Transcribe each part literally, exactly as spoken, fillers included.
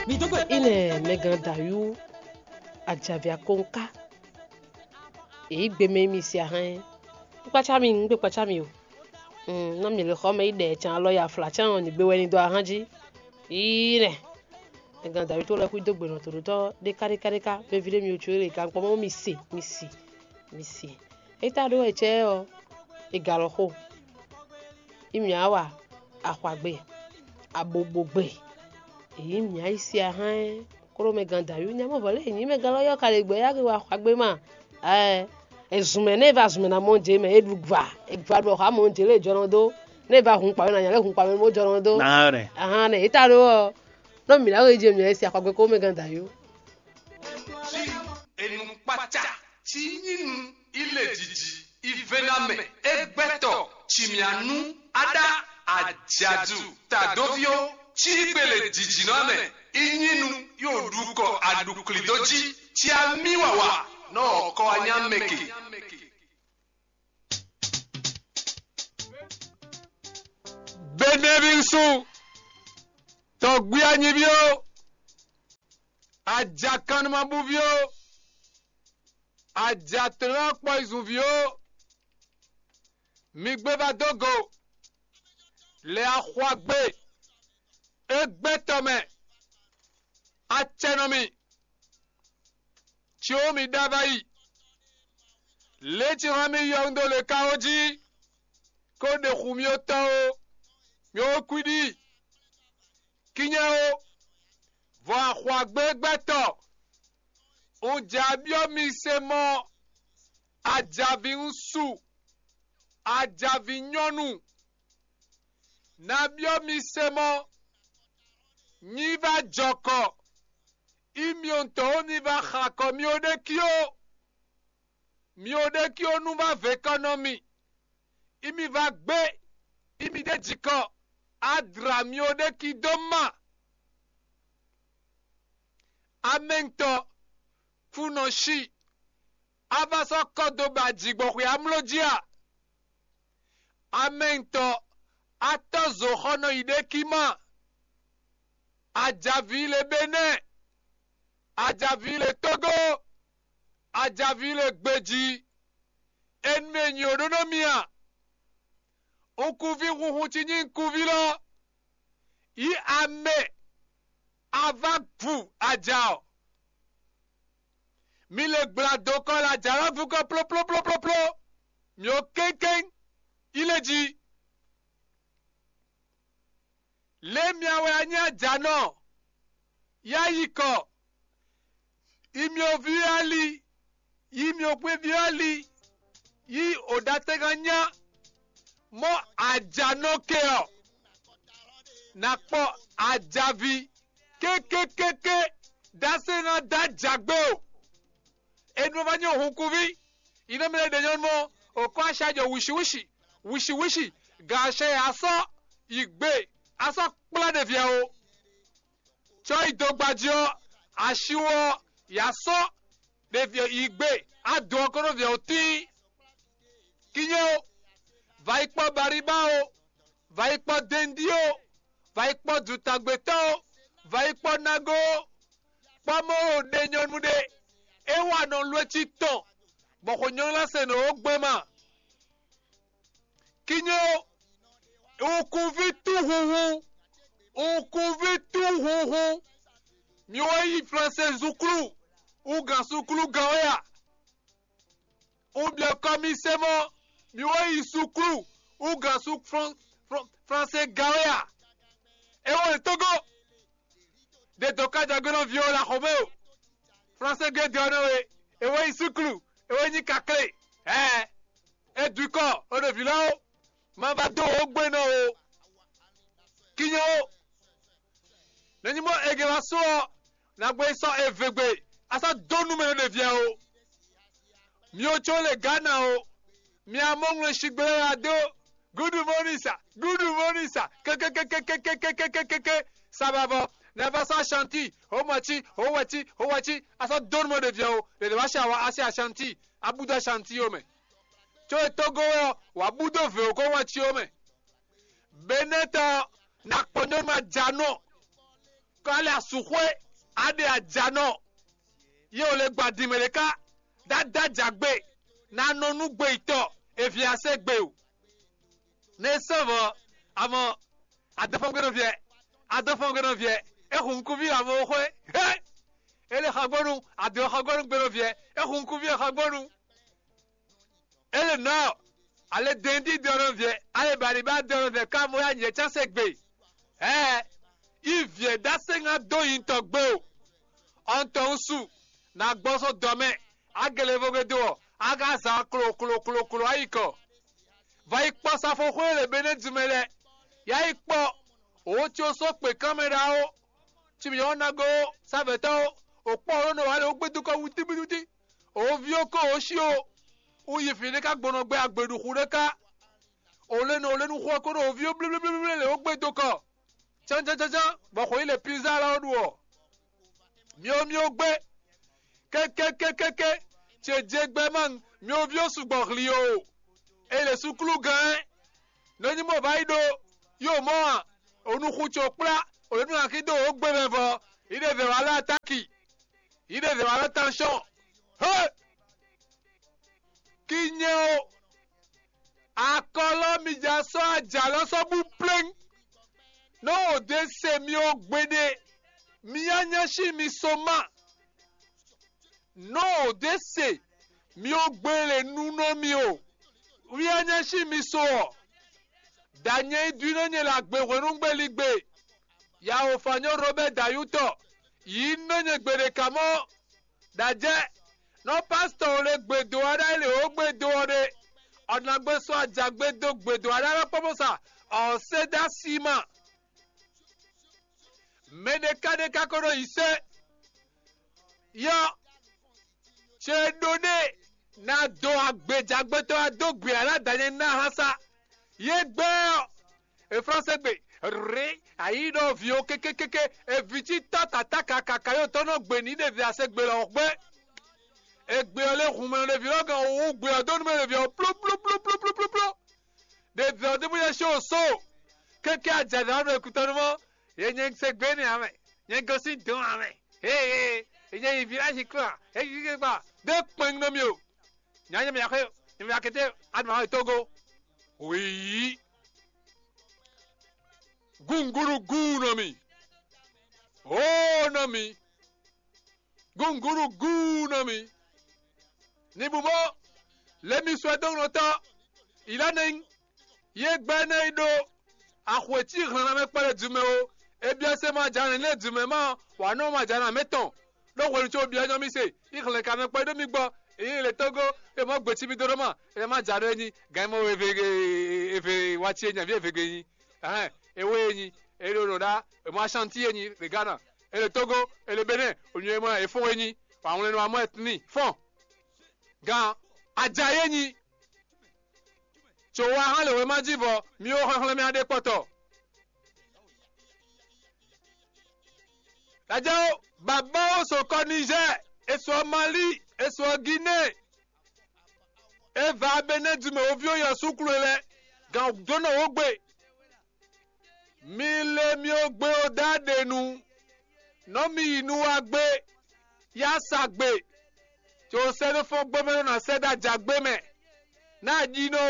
ine megan dayu ajavia konka e gbe me mi si ahan pa cha mi ngbe pa cha mi o mm na mi le kho me ide chan lo ya fla chan ni gbe we ni do ahan ji ine megan dayu to le ku dogbe no to to de kare kare ka be vile mi o chure ka npo mo mi si mi si mi si e ta do e che o e galo ho imi awa akwagbe abobogbe èyí mi aisi ahan koro megan dayu nya mo bole yin megan lo yo kare gbe ya wa kwagbe ma eh ezume ne va zume na monje me edugva egva do ha monje le jorondo ne va hun pa na nya le hun pa mo jorondo na re ahan ne itaro no mi la o je mi aisi akwagbe ko megan dayu enu pata ti yinu ile jiji ivename egbeto chimianu ada ajadu tadovio chibele jijinone inyinu yoduko aduklidoji chiamiwawa no ko anyameki benebinsu to gbe anyibio ajakan mabuvio ajatran poizuvio migbe badogo le akhwagbe egbetome achenomi chiomi dabai leti hami yondo le kaoji ko de khumio tao mio kwidi kinyao va khwagbe gbeto o jabio mi semo ajavi nsu ajavi nyonu na bio mi semo Niva joko imionto niva khako miodekio miodekio nuva vekonomi imi va gbe imi de jiko adra miodeki doma amento funoshi avaso kodoba jigbo amlojia amento atozo hono idekima Ajavile Benin, Ajavile Togo, Ajavile Gbeji, Enmeni Odonomia, Okuvi Wuhutini Kuvilo, I Ame, Avakvu Ajao. Mile Bladoko la Jaravuko plo plo plo plo plo, Mio Kenken, Ileji. Le miawe anya jano yayiko imio viali imio kwe viali yi odateganya mo ajano keo nakpo ajavi keke keke dasena da jagbo enu vanyo hukuvi ina mele denyon mo okwa shajo wishi wishi wishi wishi gashe aso igbe Asa kpla de viao. Choi dogbadio ashiwo yaso de via igbe ado kono via oti. Kinyo vai po baribao, vai po dendio, vai po dutagbeto, vai po nago. Pamo de nyon mude ewa non lwechi ton. Boko nyon la se no ogbema. Kinyo on couvre tout rouhou. On couvre tout rouhou. Mioi français zouklu. Ou gan souklu gawea. Ou bien commissaire. Mioi souklu. Ou gan souk français gawea. Et on est Togo. De toka jagono viola romeo. Français gedionoe. Et on souklu. Et on y kakle. Eh. Et du corps. On est vilao. Mabado ogbeno o kinyo nenimo egewaso na gbe so evegbe asa donu me de via o mi o chole Ghana o mi amongwe shigbere ado good morning sir good morning sir ke ke ke ke ke ke ke ke ke ke sababo never sa shanti o machi o wati o wati asa donu me de via o de wa shawa asa shanti abuda shanti o me Choe Togo wabudo ve ko wa chiome. Beneta nakponyo ma jano. kale asukwe ade ajano ye ole gba dimeleka dada jagbe na nonu gbe ito efi ase gbe o ne savo amo adafongero vie adafongero vie ehun kuvi amo kwe he ele khagonu ado khagonu gbero vie ehun kuvi khagonu ele no ale dendi doro vie ale bari ba doro vie ka mo ya nye chase gbe eh ivie dasenga do into gbe o onto nsu na gboso dome agele vogedo aga za klo klo klo klo ayiko vai pasa fo khwele benedzumele ya ikpo o ti o so pe camera o ti mi ona go sabeto o po no wale o gbedu ko wuti wuti o vi oko o si o o yi fini ka gbono gbe agbedu khureka o le no le nu khwa ko o vi o blu blu blu le o gbedu ko chan chan chan bo kho ile pizza la oduo mi o mi o gbe ke ke ke ke ke ti je gbe man mi o vi o sugbo ri o ele sukulu gan no ni mo ba ido yo mo a onu khu chopla o nu akido o gbe me fo ide de wala attack ide de wala tension he kinyo akolo mi ja so aja lo so bu pleng no de se mi o gbede mi anya shi mi soma no de se mi o gbele nu no mi o wi anya shi mi so danye duno nye la gbe wonu gbe ligbe ya o fanyo Robert Dayuto yi no nye gbere kamo daje no pastor le gbe do ara ile o gbe do ore ona gbe so aja gbe do gbe do ara poposa o se da sima mene kade kakoro ise yo che done na do agbeja gbe to adogbe ara danye na hasa ye gbe e français gbe re ayi do vio keke keke e viti tata taka kaka yo tono gbe ni de via se gbe lo gbe e gbe ole khun le vio gan o gbe odon me le vio plo plo plo plo plo plo plo de vio de buya show so keke aja da no ekutonu mo ye nyen se gbe ni ame nyen go si don ame eh eh nyen village kwa e gi ba de peng no mi o nya nya ya ke mi akete adma Togo. Oui. Gunguru gunami. Oh nami. Gunguru gunami. Nibumo. Lemi souhaitons longtemps. Il a ning. Yek benaido. Akhweti rana me pale dumeo. Eh bien c'est ma jana le dumema. Wano ma jana meton. Donc on est bien non mi se. Il le kame pa do mi gbo. Et le Togo e mo gbe ti bi doroma e ma jare ni gan mo efe efe wa ti eyan bi efe geyin eh ewe yin e lo da e mo ashanti eyin le Ghana e le Togo e le Benin onye mo e fun eyin awon lenu amo etni fun gan ajaye eyin so wa han le we ma jibo mi o han le mi ade poto ajao baba o so ko Niger e so Mali e so Guinée e va Benedume ovio ya sukulele gan dono ogbe mi le mi ogbe o dade nu no mi inu agbe ya sagbe ti o se no fo gbe me na se da jagbe me na jino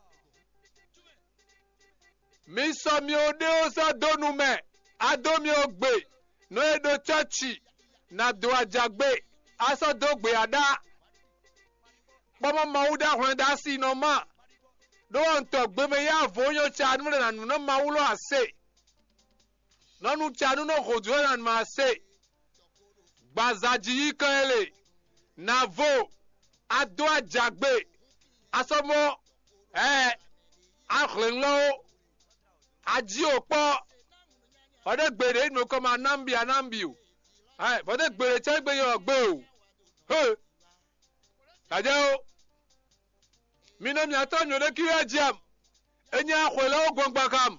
mi so mi o de o so donu me ado mi ogbe no edo churchi na do ajagbe aso dogbe ada pomo mauda hwen da si no ma do on to gbe me ya vonyo chanu na nu no maulo ase no nu chanu no hojo na ma ase gbazaji ikele na vo ado ajagbe asomo eh akhlen lo aji opo ode gbere no ko ma nambi anambi o eh ode gbere che gbe yo gbe o he ajao mina mi atanyo de kiya jam enya akhwela ogwangba kam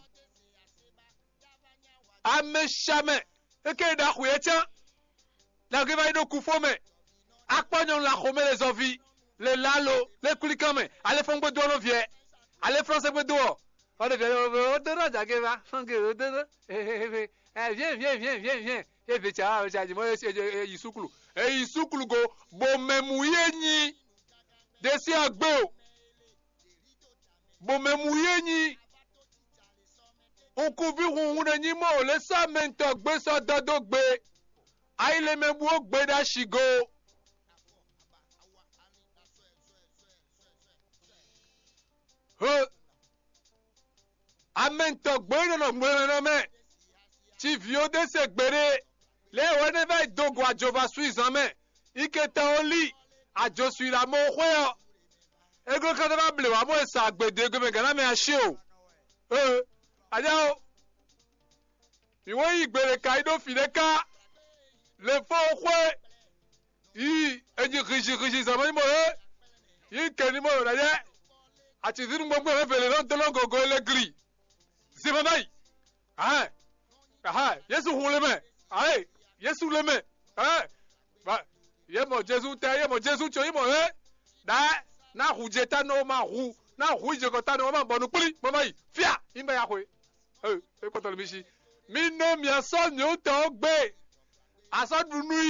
ameshame eke da khwecha la ke va ido kufome akpanyo la khome les envies les lalo les kulikame ale fongbe do no vie ale français gbe do on de vie o de raja ke va fange o de eh viens viens viens viens viens e ve cha cha ji mo e yi sukulu e yi sukulu go bo memu yenyi desi agbe o bo memu yenyi oku vi hun na nyi mo le sa mento gbe so dodo gbe ai le mebu o gbe da shigo ho amento gbe no gbe no me ti vio de se gbere le wone vai dogo ajova suizan me ike ta oli ajo suira mo hwe ego kan ba ble wa mo sa agbede ego me gana me ase o eh aja o iwo igbere kai do fileka le fo hwe yi eji khiji khiji zaman mo e yi keni mo ra je ati zinu gbogbo e fele lon to lon gogo ele gri si ma bai ah ah yesu hule me ai yesu le me eh ba ye mo jesu te ye mo jesu cho yi mo e da na hu je ta no ma hu na hu je ko ta no ma bonu puli mo bai fia imba ya kwe eh e ko to mi si mi no mi aso ni o to gbe aso dunu